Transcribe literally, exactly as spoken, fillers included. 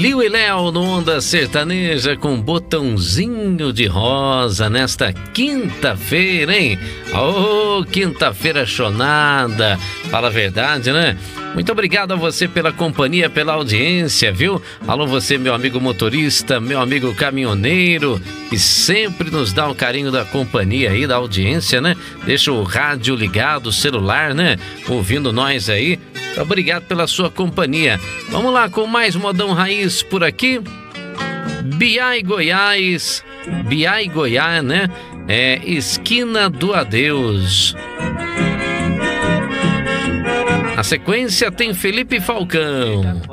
Liu e Léo no Onda Sertaneja com Botãozinho de Rosa nesta quinta-feira, hein? Ô, oh, quinta-feira chonada. Fala a verdade, né? Muito obrigado a você pela companhia, pela audiência, viu? Alô você, meu amigo motorista, meu amigo caminhoneiro, que sempre nos dá o carinho da companhia aí, da audiência, né? Deixa o rádio ligado, o celular, né? Ouvindo nós aí. Obrigado pela sua companhia. Vamos lá com mais modão raiz por aqui. Biai Goiás, Biai Goiás, né? É Esquina do Adeus. A sequência tem Felipe Falcão.